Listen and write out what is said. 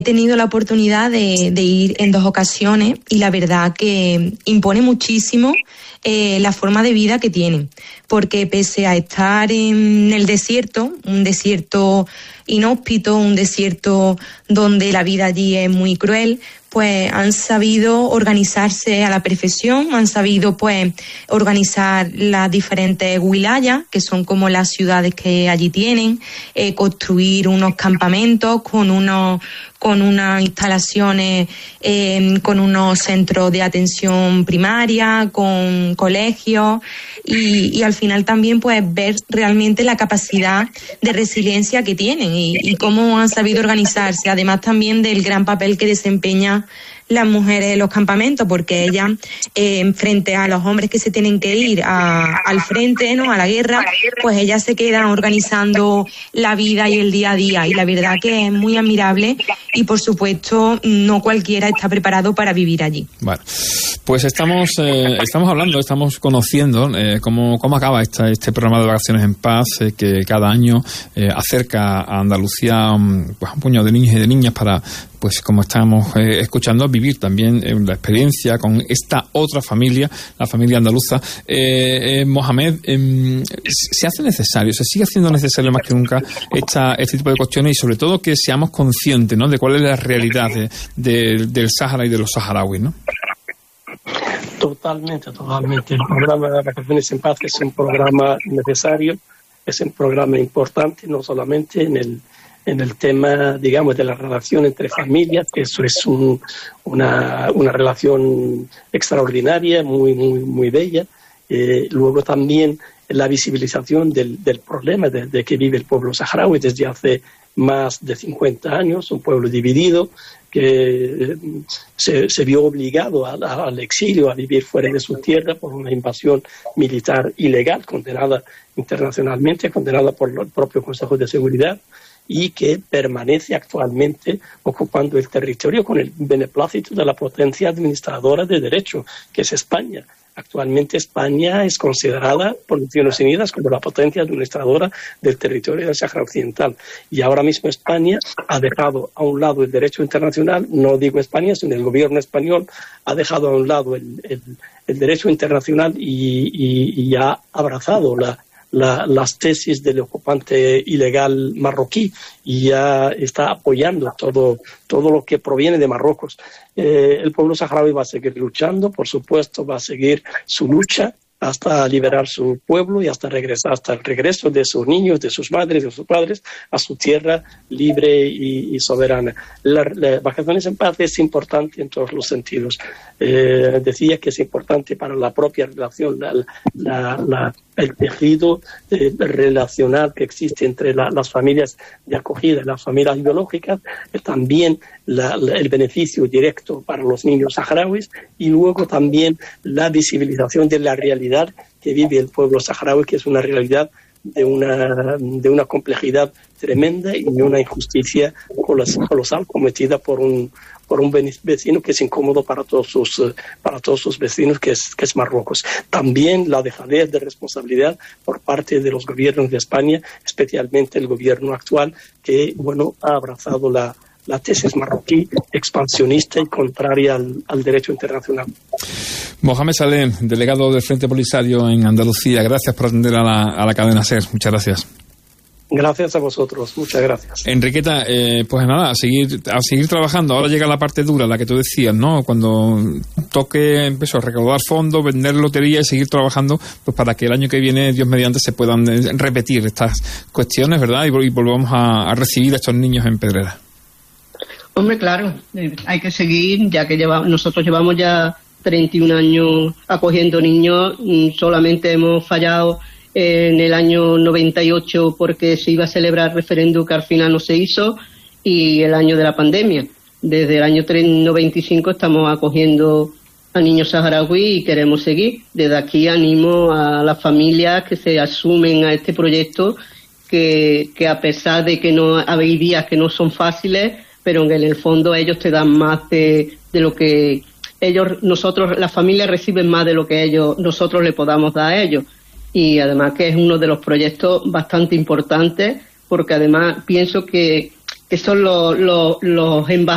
tenido la oportunidad de ir en 2 ocasiones y la verdad que impone muchísimo la forma de vida que tienen, porque pese a estar en el desierto, un desierto inhóspito, un desierto donde la vida allí es muy cruel, pues han sabido organizarse a la perfección, han sabido pues organizar las diferentes wilayas, que son como las ciudades que allí tienen, construir unos campamentos con unas instalaciones, con unos centros de atención primaria, con colegios y al final también pues ver realmente la capacidad de resiliencia que tienen y cómo han sabido organizarse, además también del gran papel que desempeñan las mujeres en los campamentos, porque ellas frente a los hombres que se tienen que ir al frente, ¿no?, a la guerra, pues ellas se quedan organizando la vida y el día a día, y la verdad que es muy admirable y por supuesto no cualquiera está preparado para vivir allí. Bueno, pues estamos conociendo cómo acaba este programa de Vacaciones en Paz, que cada año acerca a Andalucía un puñado de niños y de niñas para, pues como estamos escuchando, vivir también la experiencia con esta otra familia, la familia andaluza. Mohamed, se hace necesario, se sigue haciendo necesario más que nunca este tipo de cuestiones y sobre todo que seamos conscientes, ¿no?, de cuál es la realidad del Sáhara y de los saharauis, ¿no? Totalmente. El programa de Vacaciones en Paz es un programa necesario, es un programa importante, no solamente en el tema, digamos, de la relación entre familias, que eso es una relación extraordinaria, muy bella. Luego también la visibilización del problema de que vive el pueblo saharaui desde hace más de 50 años, un pueblo dividido que se vio obligado al exilio, a vivir fuera de su tierra por una invasión militar ilegal, condenada internacionalmente, condenada por el propio Consejo de Seguridad, y que permanece actualmente ocupando el territorio con el beneplácito de la potencia administradora de derecho, que es España. Actualmente España es considerada por Naciones Unidas como la potencia administradora del territorio del Sáhara Occidental. Y ahora mismo España ha dejado a un lado el derecho internacional, no digo España, sino el gobierno español ha dejado a un lado el derecho internacional y ha abrazado las tesis del ocupante ilegal marroquí y ya está apoyando todo lo que proviene de Marruecos. El pueblo saharaui va a seguir luchando, por supuesto, va a seguir su lucha hasta liberar su pueblo y hasta el regreso de sus niños, de sus madres, de sus padres a su tierra libre y soberana. Las Vacaciones en Paz es importante en todos los sentidos. Decía que es importante para la propia relación, el tejido relacional que existe entre las familias de acogida y las familias biológicas, también el beneficio directo para los niños saharauis y luego también la visibilización de la realidad que vive el pueblo saharaui, que es una realidad de una complejidad tremenda y de una injusticia colosal cometida por un vecino que es incómodo para todos sus vecinos, que es Marruecos. También la dejadez de responsabilidad por parte de los gobiernos de España, especialmente el gobierno actual, que ha abrazado la tesis marroquí expansionista y contraria al derecho internacional. Mohamed Salem, delegado del Frente Polisario en Andalucía, gracias por atender a la cadena SER. Muchas gracias. Gracias a vosotros, muchas gracias. Enriqueta, pues nada, a seguir trabajando. Ahora llega la parte dura, la que tú decías, ¿no? Cuando toque a recaudar fondos, vender lotería y seguir trabajando, pues para que el año que viene, Dios mediante, se puedan repetir estas cuestiones, ¿verdad? Y volvamos a recibir a estos niños en Pedrera. Hombre, claro, hay que seguir, ya que nosotros llevamos ya 31 años acogiendo niños, solamente hemos fallado en el año 98 porque se iba a celebrar referéndum que al final no se hizo y el año de la pandemia. Desde el año 95 estamos acogiendo a niños saharauis y queremos seguir. Desde aquí animo a las familias que se asumen a este proyecto, que a pesar de que no hay días que no son fáciles, pero en el fondo ellos te dan más de lo que las familias reciben más de lo que nosotros le podamos dar a ellos. Y además que es uno de los proyectos bastante importantes, porque además pienso que son los embajadores